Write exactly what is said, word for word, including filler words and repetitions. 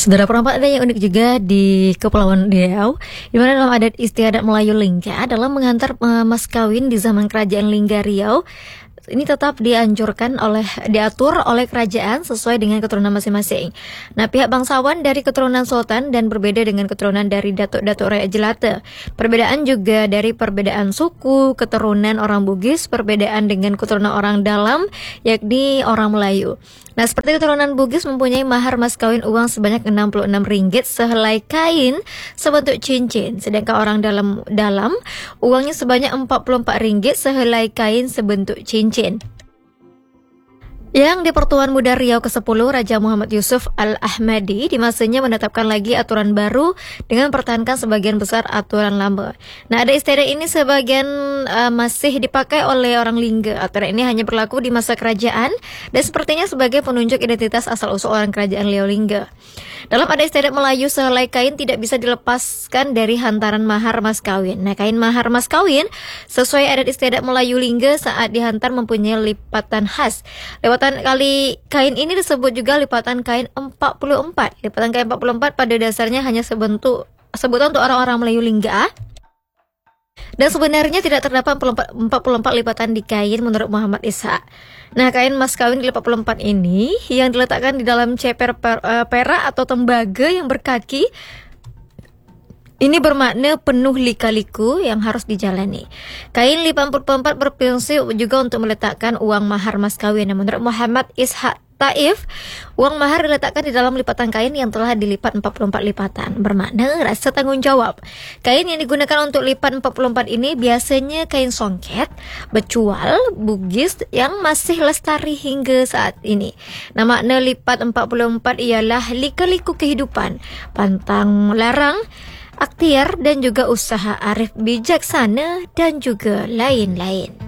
Saudara, perempat ada yang unik juga di Kepulauan Riau, di mana dalam adat istiadat Melayu Lingga dalam mengantar uh, mas kawin di zaman Kerajaan Lingga Riau ini tetap dianjurkan oleh diatur oleh kerajaan sesuai dengan keturunan masing-masing. Nah, pihak bangsawan dari keturunan sultan dan berbeda dengan keturunan dari datuk-datuk rakyat jelata. Perbedaan juga dari perbedaan suku, keturunan orang Bugis, perbedaan dengan keturunan orang dalam, yakni orang Melayu. Nah, seperti keturunan Bugis mempunyai mahar mas kawin uang sebanyak enam puluh enam ringgit sehelai kain sebentuk cincin, sedangkan orang dalam dalam uangnya sebanyak empat puluh empat ringgit sehelai kain sebentuk cincin. Yang di Pertuan Muda Riau kesepuluh, Raja Muhammad Yusuf Al-Ahmadi di masanya menetapkan lagi aturan baru dengan mempertahankan sebagian besar aturan lama. Nah, ada istiadat ini sebagian uh, masih dipakai oleh orang Lingga. Aturan ini hanya berlaku di masa kerajaan dan sepertinya sebagai penunjuk identitas asal-usul orang kerajaan Riau Lingga. Dalam adat istiadat Melayu, sehelai kain tidak bisa dilepaskan dari hantaran mahar mas kawin. Nah, kain mahar mas kawin sesuai adat istiadat Melayu Lingga saat dihantar mempunyai lipatan khas. Lipatan kali kain ini disebut juga lipatan kain empat puluh empat. Lipatan kain empat puluh empat pada dasarnya hanya sebentuk sebutan untuk orang-orang Melayu Lingga. Dan sebenarnya tidak terdapat empat puluh empat lipatan di kain menurut Muhammad Ishaq. Nah, kain mas kawin di empat puluh empat ini yang diletakkan di dalam ceper per, uh, perak atau tembaga yang berkaki ini bermakna penuh lika-liku yang harus dijalani. Kain lipatan empat puluh empat berprinsip juga untuk meletakkan uang mahar mas kawin. Nah, menurut Muhammad Ishaq Taif, uang mahar diletakkan di dalam lipatan kain yang telah dilipat empat puluh empat lipatan, bermakna rasa tanggung jawab. Kain yang digunakan untuk lipat empat puluh empat ini biasanya kain songket, becual, Bugis yang masih lestari hingga saat ini. Nah, makna lipat empat puluh empat ialah lika-liku kehidupan, pantang larang, ikhtiar dan juga usaha arif bijaksana dan juga lain-lain.